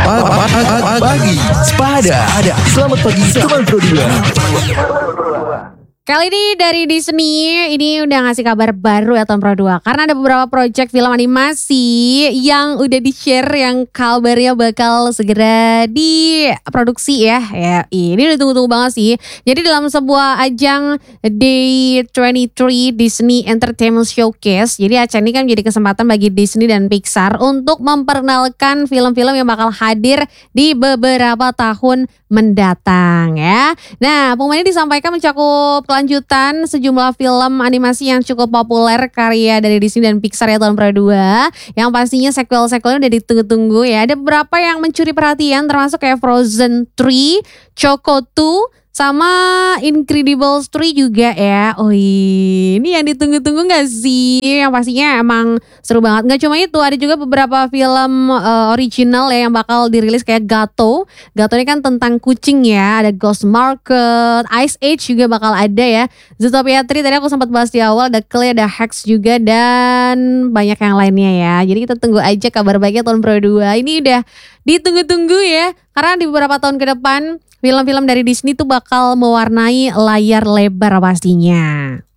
Pagi Sepada. Selamat pagi teman Pro 2. Kali ini dari Disney, ini udah ngasih kabar baru ya tahun Pro 2. Karena ada beberapa project film animasi yang udah di-share yang kabarnya bakal segera diproduksi ya. Ya, ini udah tunggu-tunggu banget sih. Jadi dalam sebuah ajang Day 23 Disney Entertainment Showcase. Jadi acara ini kan menjadi kesempatan bagi Disney dan Pixar untuk memperkenalkan film-film yang bakal hadir di beberapa tahun mendatang ya. Nah, pengumuman ini disampaikan mencakup kelanjutan sejumlah film animasi yang cukup populer karya dari Disney dan Pixar ya tahun Pro 2. Yang pastinya sequel-sequelnya udah ditunggu-tunggu ya. Ada beberapa yang mencuri perhatian termasuk kayak Frozen 3, Choco 2, sama Incredibles 3 juga ya. Oh ini yang ditunggu-tunggu gak sih? Yang pastinya emang seru banget. Gak cuma itu, ada juga beberapa film original ya yang bakal dirilis kayak Gato. Gato ini kan tentang kucing ya. Ada Ghost Market, Ice Age juga bakal ada ya. Zootopia 3 tadi aku sempat bahas di awal. Ada Clay, ada Hex juga dan banyak yang lainnya ya. Jadi kita tunggu aja kabar baiknya tahun Pro 2. Ini udah ditunggu-tunggu ya. Karena di beberapa tahun ke depan film-film dari Disney tuh bakal mewarnai layar lebar pastinya.